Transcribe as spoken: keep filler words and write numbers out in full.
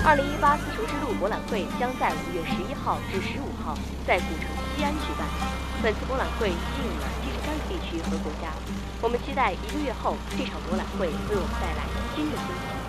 二零一八丝绸之路博览会将在五月十一号至十五号在古城西安举办。本次博览会吸引了七十三个地区和国家，我们期待一个月后这场博览会为我们带来新的惊喜。